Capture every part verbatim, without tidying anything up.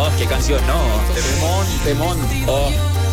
Oh, qué canción, no. Temón, temón. Oh.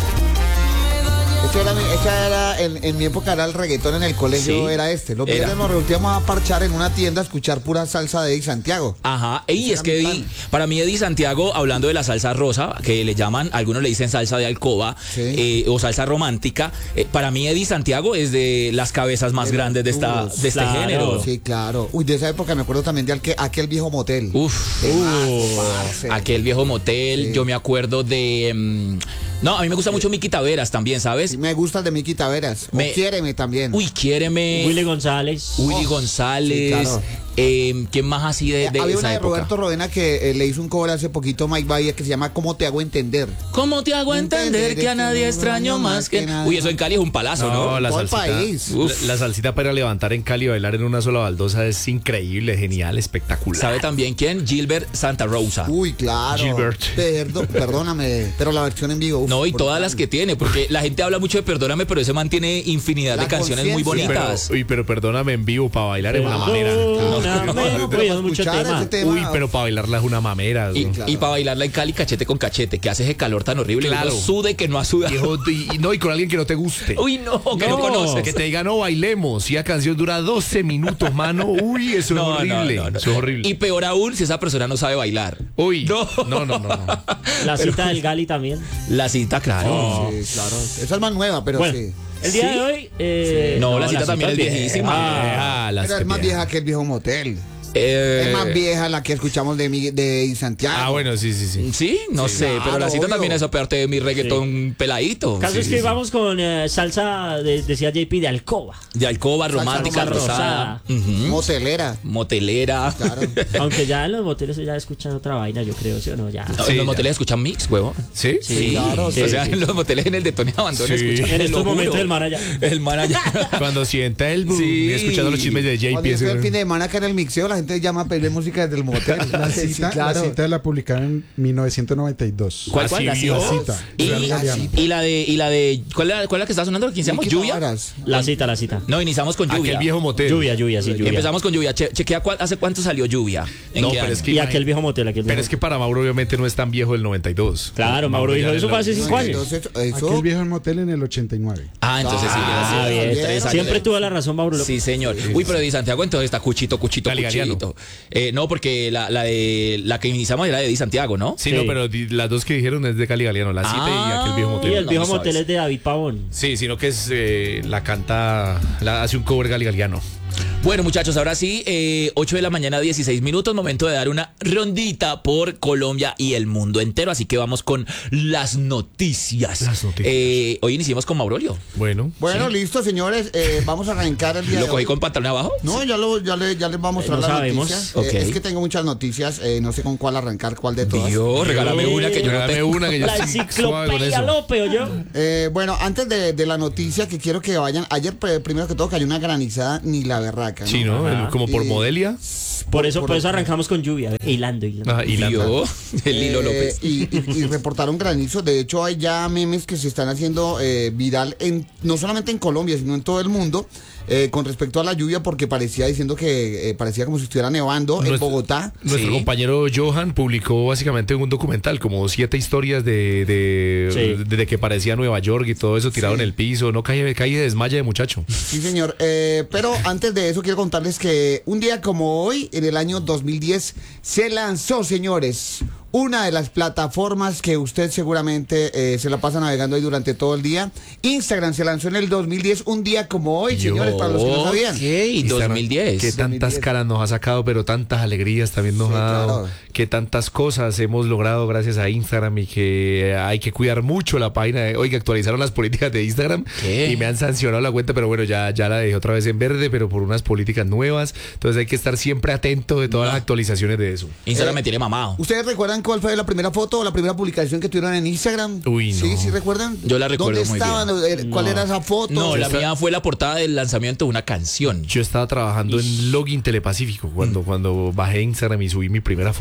Esa era, mi- esa era en, en mi época era el reggaetón en el colegio, Sí, era este. Los era. viernes nos reuníamos a parchar en una tienda a escuchar pura salsa de Eddie Santiago. Ajá, y Ese es era que mi Eddie- plan. para mí Eddie Santiago, hablando de la salsa rosa, que le llaman, algunos le dicen salsa de alcoba, Sí. eh, o salsa romántica, eh, para mí Eddie Santiago es de las cabezas más De los grandes de, esta, duros. de este Claro. género. Sí, claro. Uy, de esa época me acuerdo también de aquel, aquel viejo motel. Uf, Temazo, parce. aquel viejo motel, Sí. yo me acuerdo de... mm, no, a mí me gusta mucho Miki Taveras también, ¿sabes? Sí, me gusta el de Miki Taveras. O Me- Quiéreme también. Uy, quiéreme. Willy González. Willy Oh, González. sí, claro. eh, ¿Quién más así de, de Había esa una de época? Roberto Rodena que eh, le hizo un cover hace poquito a Mike Bahía que se llama ¿Cómo te hago entender? ¿Cómo te hago entender que a nadie extraño más que... Uy, eso en Cali es un palazo, ¿no? No, la Todo el salsita, país. la, la salsita para levantar en Cali y bailar en una sola baldosa es increíble, genial, espectacular. ¿Sabe también quién? Gilbert Santa Rosa. Uy, claro. Gilbert. Perdo- perdóname, pero la versión en vivo. uf, No, y brutal. todas las que tiene, porque la gente habla mucho de Perdóname, pero ese man tiene infinidad La de canciones muy conciencia. bonitas. Uy, pero perdóname, en vivo para bailar es una mamera. Perdóname, pero pues, para mucho escuchar tema. ese tema, Uy, pero para bailarla es una mamera. Y, ¿no? claro. y para bailarla en Cali cachete con cachete, que hace ese calor tan horrible, Claro. uno sude que no ha sudado. Viejo, y, y no, y con alguien que no te guste. Uy, no, que no, No, conoces. Que te diga, no, bailemos. Si la canción dura doce minutos, mano. Uy, eso No, es horrible. no, no, no. Eso es horrible. Y peor aún si esa persona no sabe bailar. Uy, No. no, no, no. no. La cita del Gali también. La cita, claro. Sí, claro. Esa es más nueva, pero Bueno, sí. el día ¿Sí? de hoy. eh, No, la cita también es vieja. viejísima. Ah, las Pero es más viejas. vieja que el viejo motel. Eh, Es más vieja la que escuchamos de, Miguel- de Eddie Santiago. Ah, bueno, sí, sí, sí. Sí, no sé, claro, pero la cita obvio. también es aparte de mi reggaetón peladito. Caso Sí, es sí, que sí. vamos con eh, salsa, de- decía J P, de alcoba. De alcoba, Salsa romántica, rosada, rosada. ujú, Motelera. motelera. Claro. Aunque ya en los moteles ya escuchan otra vaina, yo creo, ¿sí o no? Ya. No, Sí, en los ya. moteles escuchan mix, huevo. ¿Sí? Sí, claro, o sí, sea, sí, en los moteles en el de Tony Abandono Sí. escuchan. En te estos lo momentos juro. el man allá. El man allá. Cuando sienta el boom, Sí. y escuchando los chismes de J Cuando P. yo estoy ese- el fin de semana acá en el mixeo, la gente llama a pedir música desde el motel. La Sí, cita, claro. la cita la publicaron en mil novecientos noventa y dos. ¿Cuál, Así cuál? La vio. La cita. cita. Y, Real Galeano. y la de, y la de, ¿cuál es la, cuál es la que está sonando? ¿Quién se llama? Miki ¿Lluvia? Taveras. La cita, la cita. No, iniciamos con lluvia. Aquel viejo motel. Lluvia, lluvia, sí, lluvia. Empezamos con lluvia. Che- chequea cuál- hace cuánto salió lluvia. ¿En No, qué pero año? es que Y aquel viejo motel, aquel Pero viejo. es que para Mauro obviamente no es tan viejo el noventa y dos. Claro, Mauro dijo, ya eso lo- fue hace cinco años. Entonces, eso, Aquel viejo en motel en el ochenta y nueve. Ah, entonces sí, Ah, sí, bien. tres años Siempre de- tuvo la razón, Mauro. Sí, señor. Uy, pero de Santiago entonces está cuchito, cuchito, Caligariano. cuchito. Eh, no, porque la, la de la que iniciamos era de Di Santiago, ¿no? Sí, Sí. no, pero di- las dos que dijeron es de Cali Galeano, la cita Ah. y aquel viejo Y motel. el No, viejo no motel sabes. es de David Pavón. Sí, sino que es eh, la canta, la hace un cover Cali Galeano. Bueno, muchachos, ahora sí, eh, ocho de la mañana, dieciséis minutos, momento de dar una rondita por Colombia y el mundo entero. Así que vamos con las noticias. Las noticias. Eh, hoy iniciamos con Maurolio. Bueno. Bueno, listo, señores. eh, vamos a arrancar el día ¿Lo de cogí hoy. con pantalón abajo? No, ya, lo, ya, le, ya les voy a mostrar Eh, no las sabemos. noticias. Ok. Eh, es que tengo muchas noticias. eh, no sé con cuál arrancar, cuál de todas. Dios, regálame una que yo no Regálame tengo. una que yo La estoy suave con enciclopedia eso. López, ¿o yo? Eh, bueno, antes de, de la noticia que quiero que vayan. Ayer, pr- primero que todo, cayó una granizada ni la berraca. ¿no? Sí, ¿no? Ajá. El- como por Y- Modelia. Por eso, por- por eso arrancamos con lluvia. Hilando, hilando. Ajá, y la Dios, el Lilo Eh, López. Y, y- y reportaron granizo. De hecho, hay ya memes que se están haciendo eh, viral en no solamente en Colombia, sino en todo el mundo. eh, con respecto a la lluvia, porque parecía diciendo que eh, parecía como si estuviera nevando en Nuestro- Bogotá. Nuestro Sí. compañero Johan publicó básicamente un documental, como siete historias de, de, Sí. de, de que parecía Nueva York y todo eso tirado Sí. en el piso. No cae, cae de desmaya de muchacho. Sí, señor. Eh, pero antes de eso quiero contarles que un día como hoy, en el año dos mil diez, se lanzó, señores, una de las plataformas que usted seguramente eh, se la pasa navegando ahí durante todo el día. Instagram se lanzó en el dos mil diez, un día como hoy, señores, para los que no sabían. Ok, dos mil diez. Que tantas dos mil diez. caras nos ha sacado, pero tantas alegrías también nos Sí, ha dado. claro. Que tantas cosas hemos logrado gracias a Instagram y que hay que cuidar mucho la página. De, oiga, actualizaron las políticas de Instagram ¿Qué? y me han sancionado la cuenta, pero bueno, ya, ya la dejé otra vez en verde, pero por unas políticas nuevas. Entonces hay que estar siempre atento de todas las actualizaciones de eso. Instagram Eh, me tiene mamado. ¿Ustedes recuerdan cuál fue la primera foto o la primera publicación que tuvieron en Instagram? Uy, no. Sí, sí, ¿recuerdan? Yo la recuerdo ¿Dónde muy estaban? Eh, ¿Cuál No. era esa foto? No, la Esta- mía fue la portada del lanzamiento de una canción. Yo estaba trabajando en Login Telepacífico cuando, cuando bajé Instagram y subí mi primera foto.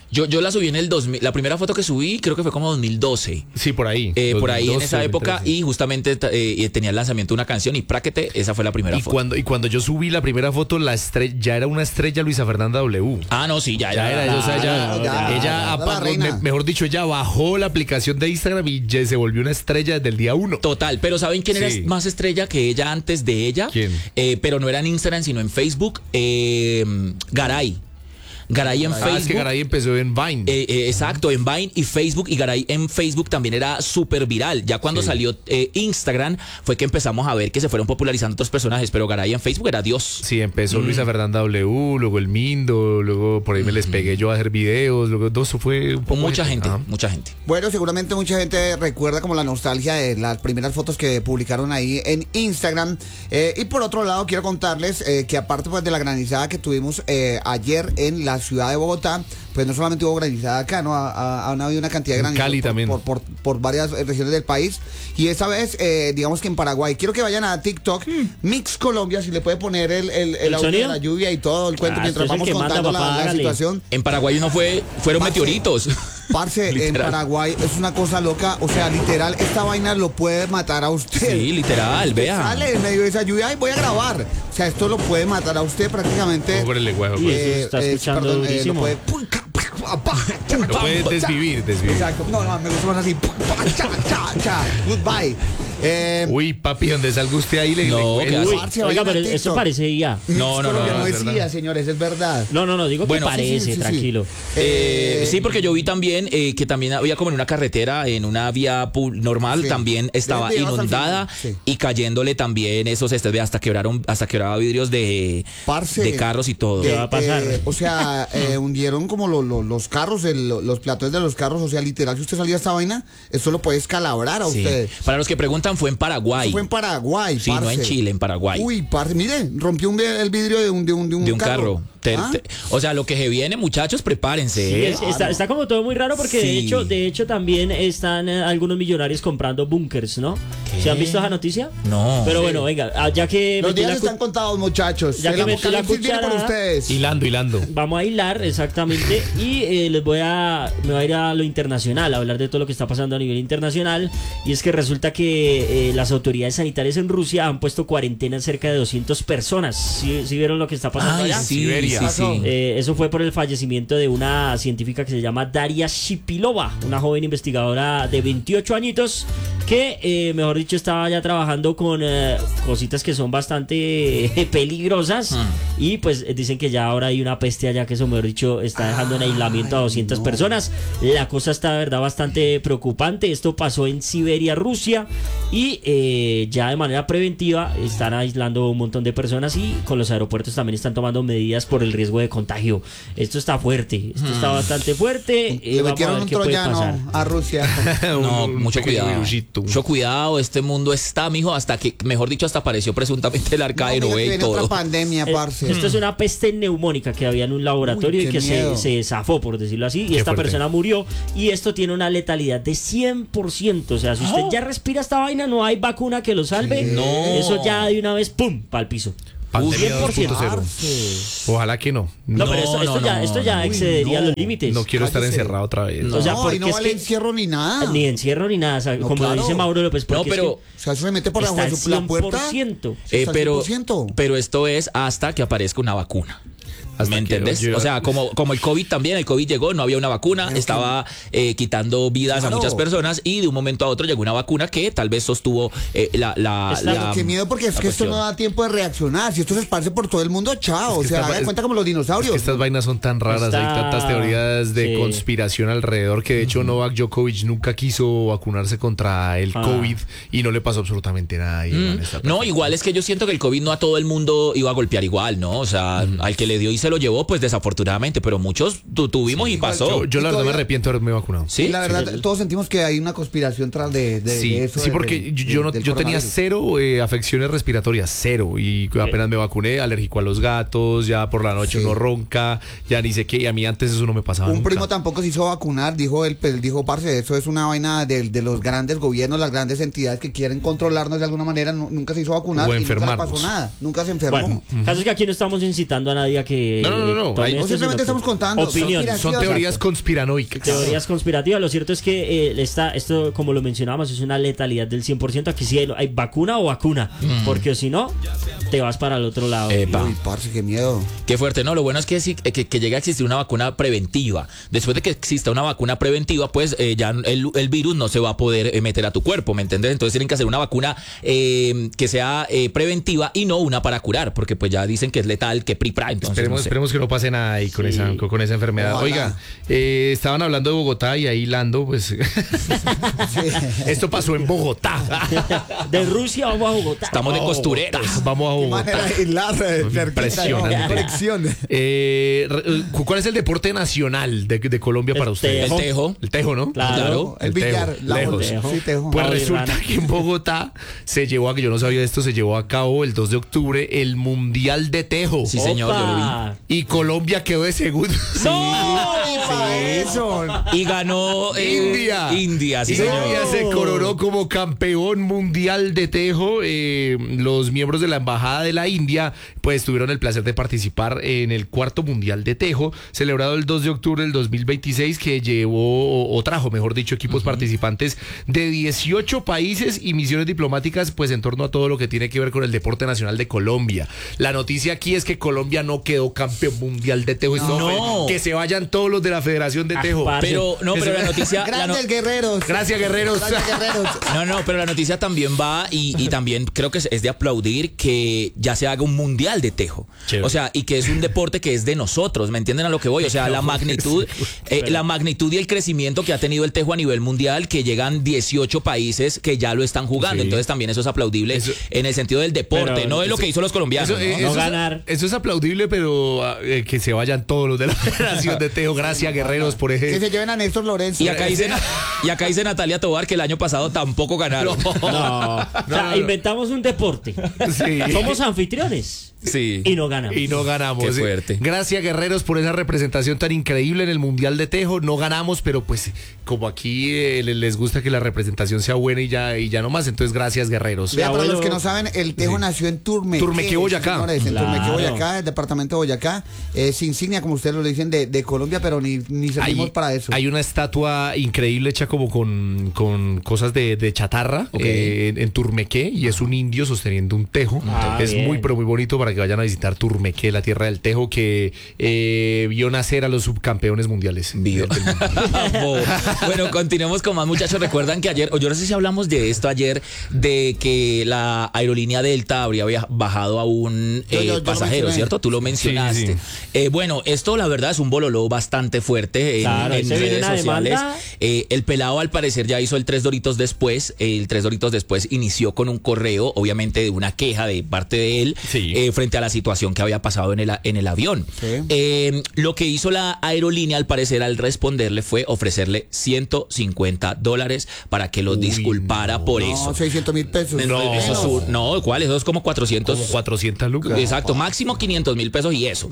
Yo, yo la subí en el dos mil, la primera foto que subí creo que fue como dos mil doce. Sí, por ahí. Eh, por ahí en dos mil doce, esa época dos mil trece. y justamente eh, tenía el lanzamiento de una canción y práquete, esa fue la primera Y foto. cuando, y cuando yo subí la primera foto, la estrella, ya era una estrella Luisa Fernanda W. Ah, no, sí, ya, Ya ya, era, o sea, ya, ya, ya, ella ya, apagó, la reina. me- mejor dicho, ella bajó la aplicación de Instagram y ya se volvió una estrella desde el día uno. Total, pero ¿saben quién Sí. era más estrella que ella antes de ella? ¿Quién? Eh, pero no era en Instagram, sino en Facebook. Eh, Garay. Garay en Ah, Facebook. es que Garay empezó en Vine. Eh, eh, exacto, en Vine y Facebook, y Garay en Facebook también era súper viral. Ya cuando Sí. salió eh, Instagram fue que empezamos a ver que se fueron popularizando otros personajes, pero Garay en Facebook era Dios. Sí, empezó Luisa Fernanda W, luego el Mindo, luego por ahí me les pegué yo a hacer videos, luego todo eso fue un poco Con mucha de- gente, Ajá. mucha gente. Bueno, seguramente mucha gente recuerda como la nostalgia de las primeras fotos que publicaron ahí en Instagram. Eh, y por otro lado, quiero contarles eh, que aparte pues de la granizada que tuvimos eh, ayer en la ciudad de Bogotá, pues no solamente hubo granizada acá, ¿no? Ha, ha- han habido una cantidad de En granizadas Cali por, también. por, por, por varias eh, regiones del país. Y esta vez, eh, digamos que en Paraguay. Quiero que vayan a TikTok, Mix Colombia, si le puede poner el, el, el ¿El audio de sonido? la lluvia y todo el cuento Ah, mientras usted es el vamos que manda, contando la- papá, la, hágale. situación. En Paraguay no fue, fueron Parce, meteoritos. Parce, en Literal. Paraguay es una cosa loca. O sea, literal, esta vaina lo puede matar a usted. Sí, literal, vea. Sale en medio de esa lluvia y voy a grabar. O sea, esto lo puede matar a usted prácticamente. Ojo con el lenguaje, Y pues. eso se está escuchando perdón, durísimo. lo puede... Lo puede desvivir, desvivir. Exacto. No, no, me gusta más así. Cha, cha, cha. Goodbye. Eh, Uy, papi, donde salga usted ahí le No, le- ¿qué el- hace? Uy, parce, oiga, vayan a pero eso TikTok. parece I A. No, no, no, Colombia no, no es es verdad. I A, señores, es verdad. No, no, no, digo Bueno, que sí, parece, sí, sí, sí. tranquilo. Eh, Eh, sí, porque yo vi también eh, que también había como en una carretera, en una vía pu- normal, Sí. también estaba Ve el video hasta el inundada final, sí. y cayéndole también esos estes, ve, hasta quebraron, hasta quebraba vidrios de, Parce, de carros y todo. ¿Qué va a pasar? eh, o sea, eh, hundieron como lo- lo- los carros, el- los platos de los carros. O sea, literal, si usted salía a esta vaina, esto lo puede escalabrar a Sí. usted. Para los que preguntan, fue en Paraguay. Eso fue en Paraguay, Sí, no en parce. Chile, en Paraguay. Uy, parce, mire, rompió un vi- el vidrio de un, de un, de un, de un carro. Te- ¿Ah? te- o sea, lo que se viene, muchachos, prepárense. Sí, ¿eh? es- está, está como todo muy raro porque de Sí. hecho, de hecho también están eh, algunos millonarios comprando bunkers, ¿no? ¿Qué? ¿Se han visto esa noticia? No. Pero bueno, venga, ah, ya que Los metí días la cu- están contados, muchachos. Ya que El metí la apocalipsis viene por cucharada. ustedes. Hilando, hilando. vamos a hilar exactamente y eh, les voy a me voy a ir a lo internacional, a hablar de todo lo que está pasando a nivel internacional, y es que resulta que eh, las autoridades sanitarias en Rusia han puesto cuarentena a cerca de doscientas personas. ¿Sí, sí vieron lo que está pasando Ay, allá? sí, Siberia. sí, sí. Eh, eso fue por el fallecimiento de una científica que se llama Daria Shipilova, una joven investigadora de veintiocho añitos que, eh, mejor dicho, estaba ya trabajando con eh, cositas que son bastante eh, peligrosas. Y pues eh, dicen que ya ahora hay una peste allá que, eso, mejor dicho, está dejando en aislamiento a doscientas personas. La cosa está, de verdad, bastante preocupante. Esto pasó en Siberia, Rusia, y eh, ya de manera preventiva están aislando un montón de personas, y con los aeropuertos también están tomando medidas por el riesgo de contagio. Esto está fuerte, esto está bastante fuerte. eh, Le vamos a metieron ver un qué puede pasar. troyano a Rusia. No, Un mucho pequeño cuidado. virusito. Mucho cuidado, este mundo está, mijo, hasta que, mejor dicho, hasta apareció presuntamente el arca de No, mira que Noé y viene otra todo. pandemia, Eh, parce. Esto es una peste neumónica que había en un laboratorio Uy, y qué que se, miedo. se zafó, por decirlo así, y Qué esta fuerte. persona murió, y esto tiene una letalidad de cien por ciento. O sea, si usted ya respira esta vaina, no hay vacuna que lo salve. No. Eso ya de una vez, ¡pum!, para el piso. Pandemia cien por ciento. dos punto cero. Ojalá que no. No, No, pero esto, esto no, ya, no, esto ya no. excedería no. los límites. No quiero estar Cállese. encerrado otra vez. O sea, no, porque y no es vale que- encierro ni nada. Ni encierro ni nada, o sea, No, como claro. dice Mauro López, No, porque es pero- O sea, eso se mete por Está debajo al de su- la cien puerta. por ciento. Eh, Está al pero, cien por ciento. pero esto es hasta que aparezca una vacuna. Hasta ¿Me que entendés? yo- O sea, como, como el COVID también, el COVID llegó, no había una vacuna, Pero estaba eh, quitando vidas Claro. a muchas personas, y de un momento a otro llegó una vacuna que tal vez sostuvo eh, la, la, Está- la- Qué miedo, porque es la que esto no cuestión. da tiempo de reaccionar. Si esto se esparce por todo el mundo, chao. O que sea, está- hagan es- cuenta como los Es dinosaurios. que estas vainas son tan raras, Está- hay tantas teorías de sí. conspiración alrededor que de hecho Novak Djokovic nunca quiso vacunarse contra el Ah. COVID y no le pasó absolutamente nada. y, Mm, man, está No, perfecto. igual es que yo siento que el COVID no a todo el mundo iba a golpear igual, ¿no? O sea, al que le dio y se lo llevó, pues desafortunadamente, pero muchos tu- tuvimos y pasó. Yo, yo la Y verdad me todavía- arrepiento de haberme vacunado. ¿Sí? Y la verdad, todos sentimos que hay una conspiración tras de, de, Sí, de eso. sí, de- porque de- yo, yo no, del yo tenía coronavirus. cero eh, afecciones respiratorias, cero. Y apenas me vacuné, alérgico a los gatos, ya por la noche Sí. uno ronca, ya ni sé qué, y a mí antes eso no me pasaba Un nunca. primo tampoco se hizo vacunar, dijo él, pues, dijo, parce, eso es una vaina de, de los grandes gobiernos, las grandes entidades que quieren controlarnos de alguna manera, nu- nunca se hizo vacunar O y nunca le enfermarnos. pasó nada, nunca se enfermó. Bueno, el caso es que aquí no estamos incitando a nadie a que que... No, no, no, no, tome hay- O esto, simplemente sino estamos que- contando. Opinión. conspiración. Son teorías conspiranoicas. Teorías conspirativas. Lo cierto es que eh, esta, esto, como lo mencionábamos, es una letalidad del cien por ciento. Aquí sí hay, hay vacuna o vacuna. Porque si no, te vas para el otro lado. Epa. Uy, parce, qué miedo. Qué fuerte, ¿no? Lo bueno es que, sí- que, que llegue a existir una vacuna preventiva. Después de que exista una vacuna preventiva, pues eh, ya el, el virus no se va a poder eh, meter a tu cuerpo, ¿me entiendes? Entonces tienen que hacer una vacuna eh, que sea eh, preventiva y no una para curar, porque pues ya dicen que es letal, que pripra, entonces Esperemos, no sé. esperemos que no pase nada ahí con, Sí. esa, con, con esa enfermedad. Ojalá. Oiga, eh, estaban hablando de Bogotá y ahí Lando, pues esto pasó en Bogotá. De Rusia vamos a Bogotá. Estamos de costureros. Vamos a Qué Bogotá. manera de hilar, eh, cerquita, Impresionante. ¿no? Conexión. Eh, re- ¿Cuál es el deporte nacional de, de Colombia El para usted? El tejo. El tejo, ¿no? Claro. El El tejo, billar. la lejos. bola. Sí, tejo. Pues Pablo resulta Irván. que en Bogotá se llevó a, que yo no sabía de esto, se llevó a cabo el dos de octubre el Mundial de Tejo. Sí, señor, yo lo vi. Opa. Y Colombia quedó de segundo. Ay, pa' eso. Y ganó eh, India. India, sí, señor. India se coronó como campeón mundial de tejo. Eh, los miembros de la embajada de la India pues tuvieron el placer de participar en el cuarto mundial de tejo, celebrado el dos de octubre del dos mil veintiséis, que llevó o, o trajo, mejor dicho, equipos participantes de dieciocho países y misiones diplomáticas, pues en torno a todo lo que tiene que ver con el deporte nacional de Colombia. La noticia aquí es que Colombia no quedó campeón mundial de tejo. Esto No. fue- que se vayan todos los de la Federación de Ah, Tejo. parce. Pero no, pero la noticia la no- Grandes guerreros. Gracias, guerreros. Gracias, guerreros. No, no, pero la noticia también va y, y también creo que es, es de aplaudir que ya se haga un mundial de tejo. Chévere. O sea, y que es un deporte que es de nosotros, ¿me entienden a lo que voy? O sea, la magnitud, eh, la magnitud y el crecimiento que ha tenido el tejo a nivel mundial, que llegan dieciocho países que ya lo están jugando. Sí. Entonces también eso es aplaudible Eso- en el sentido del deporte, Pero no de lo eso- que hizo los colombianos. Eso, ¿no? eh, No eso ganar. Es, eso es aplaudible, pero ah, eh, que se vayan todos los de la Federación de Tejo. Gracias, guerreros, por Que ejemplo. se lleven a Néstor Lorenzo. Y acá dice, y acá dice Natalia Tobar que el año pasado tampoco ganaron. No. O sea, no, no. inventamos un deporte. Sí. Somos anfitriones. Sí. Y no ganamos. Y no ganamos. Qué eh. fuerte. Gracias, guerreros, por esa representación tan increíble en el Mundial de Tejo. No ganamos, pero pues como aquí eh, le- les gusta que la representación sea buena y ya, y ya no más. Entonces, gracias, guerreros. Vea, para abuelo- los que no saben, el Tejo Sí. nació en Turmeque. Turmeque, Boyacá. Señores, en Claro. Turmeque, Boyacá, el departamento de Boyacá. Es insignia, como ustedes lo dicen, de, de Colombia, pero ni, ni servimos Hay, para eso. hay una estatua increíble hecha como con, con cosas de, de chatarra Ok. eh, en, en Turmeque, y es un indio sosteniendo un tejo. Ah, es bien. muy, pero muy bonito para que vayan a visitar Turmeque, la tierra del tejo, que eh, vio nacer a los subcampeones mundiales. Vio. del mundo. Bo- bueno, continuemos con más, muchachos. Recuerdan que ayer, o yo no sé si hablamos de esto ayer, de que la aerolínea Delta habría via- bajado a un Yo- eh, yo- yo lo pasajero, mencioné. ¿cierto? Tú lo mencionaste. Sí, sí. Eh, bueno, esto la verdad es un bololó bastante fuerte en, Claro, en se viene redes una sociales. demanda. Eh, el pelado al parecer ya hizo el tres doritos después. El tres doritos después inició con un correo, obviamente de una queja de parte de él, Sí. eh, frente a la situación que había pasado en el, a- en el avión. Sí. Eh, lo que hizo la aerolínea al parecer al responderle fue ofrecerle ciento cincuenta dólares para que lo Uy, disculpara no. por No, eso. seiscientos mil pesos. No, eso es un- no, ¿cuál? Eso es como cuatrocientos. Como cuatrocientas lucas. Exacto, máximo quinientos mil pesos y eso.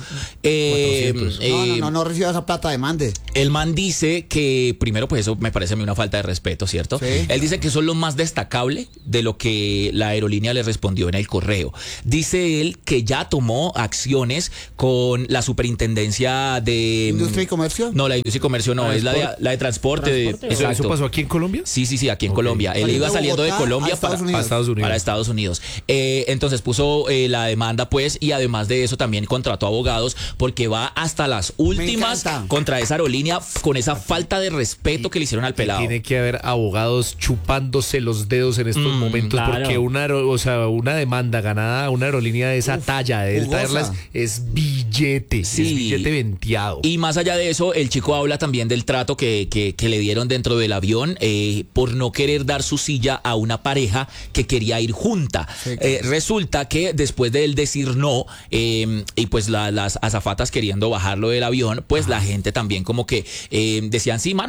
Eh, cuatrocientos. No, no, eh, no, no reciba esa plata, demande. El man dice que, primero, pues eso me parece a mí una falta de respeto, ¿cierto? Sí. Él dice que eso es lo más destacable de lo que la aerolínea le respondió en el correo. Dice él que ya tomó acciones con la superintendencia de... ¿Industria y comercio? No, la industria y comercio no, es la de, la de transporte. de- ¿Transporte? ¿Eso, exacto. ¿Eso pasó aquí en Colombia? Sí, sí, sí, aquí en Ok. Colombia. Él Saliendo iba de saliendo de Bogotá Colombia a Estados para, Unidos. A Estados Unidos. para Estados Unidos. Eh, entonces puso eh, la demanda, pues, y además de eso también contrató abogados porque va hasta las últimas encanta. contra esa aerolínea f- con esa falta de respeto que le hicieron al pelado. Tiene que haber abogados chupándose los dedos en estos Mm, momentos, claro. porque una, aero- o sea, una demanda ganada a una aerolínea de esa Uf, talla de Delta jugosa. Airlines es billete, Sí. es billete venteado. Y más allá de eso, el chico habla también del trato que, que, que le dieron dentro del avión eh, por no querer dar su silla a una pareja que quería ir junta. Sí, claro. Eh, resulta que después de él decir no, eh, y pues la- las azafatas queriendo bajarlo del avión, pues la gente también como que eh, decían, sí, mano, bájese.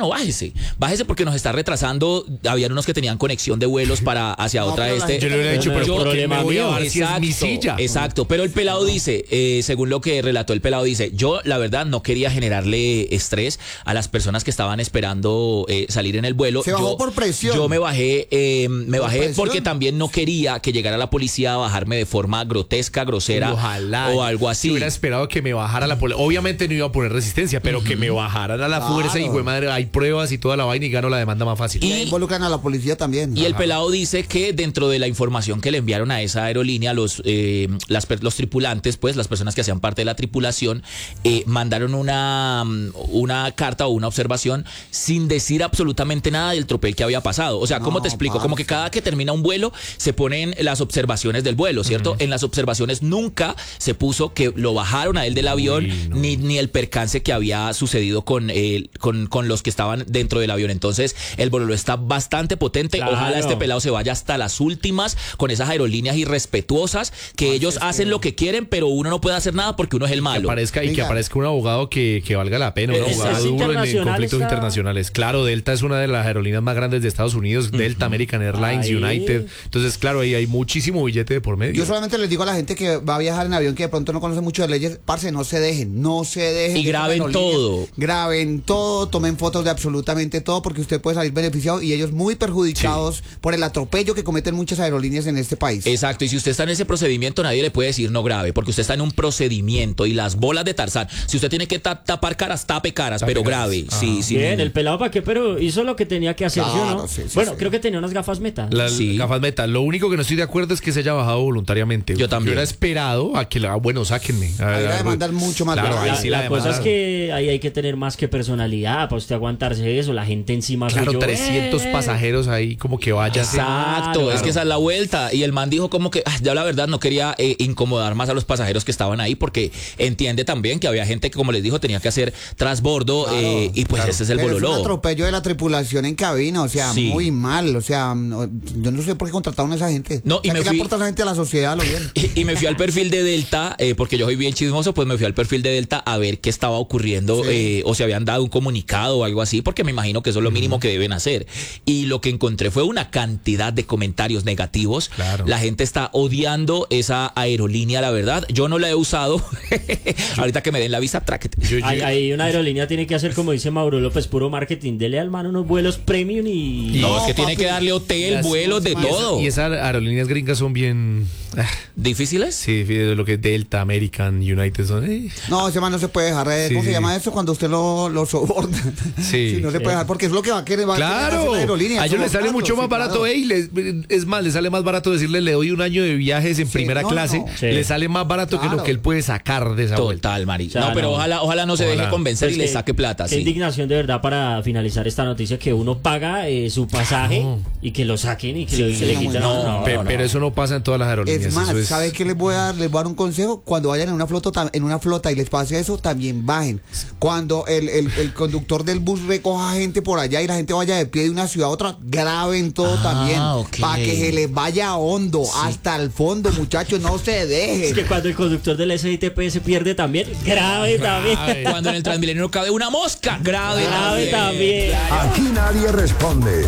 bájese, bájese porque nos está retrasando. Habían unos que tenían conexión de vuelos para hacia No, otra pero la este. gente- Yo le hubiera dicho, Pero pero el ¿por qué problema me voy a mío, bajar si es mi silla? Exacto, pero el pelado dice, eh, según lo que relató el pelado, dice, yo la verdad no quería generarle estrés a las personas que estaban esperando eh, salir en el vuelo. Se bajó yo, por presión. Yo me bajé, eh, me ¿Por bajé presión? porque también no quería que llegara la policía a bajarme de forma grotesca, grosera Ojalá. o algo Si así. hubiera esperado que me bajara la policía. Obviamente no iba a poner resistencia, pero que me bajaran a la Claro. fuerza y güey madre, hay pruebas y toda la vaina y gano la demanda más fácil. Y involucran a la policía también. Y el pelado dice que dentro de la información que le enviaron a esa aerolínea, los, eh, las, per- los tripulantes, pues las personas que hacían parte de la tripulación, eh, mandaron una, mm, una carta o una observación sin decir absolutamente nada del tropel que había pasado. O sea, ¿cómo No, te explico? Como que parce. cada que termina un vuelo se ponen las observaciones del vuelo, ¿cierto? En las observaciones nunca se puso que lo bajaron a él del avión, Uy, no. ni, ni el percance que había sucedido con, eh, con, con los que estaban dentro del avión. Entonces, el vuelo está bastante potente. Claro. Ojalá este pelado se vaya hasta las últimas con esas aerolíneas irrespetuosas que ellos hacen lo que quieren, pero uno no puede hacer nada porque uno es el Que malo. aparezca, y que Venga. aparezca un abogado que, que valga la pena, un Es- abogado es duro en- en, internacional, conflictos está- internacionales. Claro, Delta es una de las aerolíneas más grandes de Estados Unidos, Delta, American Airlines, Ahí. United. Entonces, claro, ahí hay muchísimo billete de por medio. Yo solamente les digo a la gente que va a viajar en avión que de pronto no conoce mucho de leyes, parce, no se dejen, no se dejen. Y de graben esas aerolíneas. todo. Graben todo, tomen fotos de absolutamente todo porque usted puede salir beneficiado y ellos muy perjudicados por el atropello que cometen muchas aerolíneas en este país. Exacto, y si usted está en ese procedimiento, nadie le puede decir no grave, porque usted está en un procedimiento y las bolas de Tarzán, si usted tiene que ta- tapar caras, tape caras, Tape pero caras. grave. Ajá. Sí, sí. Bien, no- el pelado para qué, pero hizo lo que tenía que hacer, ¿sí o Claro, no? sí, sí, bueno, sí. creo que tenía unas gafas meta. Las Sí. gafas meta. Lo único que no estoy de acuerdo es que se haya bajado voluntariamente. Yo también. hubiera esperado a que la. Bueno, sáquenme. A- Ahí la a- demandan mucho más Claro, grave. ahí la sí la la cosa es demandan. que ahí hay que tener más que personalidad para usted aguantarse eso, la gente encima Claro, suyo, trescientos ¡eh! pasajeros ahí como que vaya. Exacto, Claro. es que esa es la vuelta. Y el man dijo como que, ah, ya la verdad no quería eh, incomodar más a los pasajeros que estaban ahí porque entiende también que había gente que, como les dijo, tenía que hacer trasbordo Claro, eh, y pues claro. ese es el Pero es un bololó. atropello de la tripulación en cabina, o sea, Sí. muy mal, o sea, no- yo no sé por qué contrataron a esa gente. No, O sea, y me ¿qué le fui- aporta esa gente a la sociedad? Lo bien. Y, y me fui al perfil de Delta, eh, porque yo soy bien chismoso, pues me fui al perfil de Delta a ver qué estaba ocurriendo, Sí. eh, o si habían dado un comunicado o algo así, porque me imagino que eso es lo mínimo que deben hacer. Y lo que encontré fue una cantidad de comentarios negativos. Claro. La gente está odiando esa aerolínea, la verdad. Yo no la he usado. Ahorita que me den la visa, tráquete. Yo- yo- Ahí, ahí una aerolínea tiene que hacer como dice Mauro López, puro marketing, dele al man unos vuelos premium y... No, No, es que tiene papi. que darle hotel, las- vuelos, de y esa- todo. Y esas aerolíneas gringas son bien. ah, ¿Difíciles? Sí, de lo que es Delta, American, United son. eh. No, ese man no se puede dejar. eh, Sí, ¿Cómo se sí. llama eso? Cuando usted lo, lo soborna. Sí. no se puede dejar porque es lo que va a querer. Va a querer hacer Claro, la aerolínea, a ellos les sale sobornarlo, mucho sí, más barato, claro. ey, les- es más, les sale más barato decirle le doy un año de viajes en Sí, primera no, clase, no. Sí. le sale más barato que Claro. lo que él puede sacar de esa vuelta. Total, Mari. O sea, no, pero no. ojalá, ojalá no se Ojalá. deje convencer Pues y le que- saque plata. Qué Sí. indignación de verdad para finalizar esta noticia que uno paga eh, su pasaje No. y que lo saquen y que le, sí, le no, quiten. no, No, Pe- no, no. Pero eso no pasa en todas las aerolíneas. Es más, eso es- ¿sabe qué les voy a dar? Les voy a dar un consejo. Cuando vayan en una flota, tam- en una flota y les pase eso, también bajen. Cuando el, el- el conductor del bus recoja gente por allá y la gente vaya de pie de una ciudad a otra, graben todo Ah, también. ok. Para que se les vaya hondo, hasta el fondo, muchachos, no se Es dejen. que cuando el conductor del S I T P se pierde también, grave también. Cuando en el Transmilenio no cabe una mosca, grave, Grave también. Aquí nadie responde.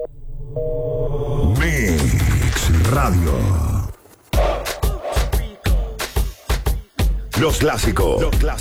Mix Radio. Los clásicos. Los clásicos.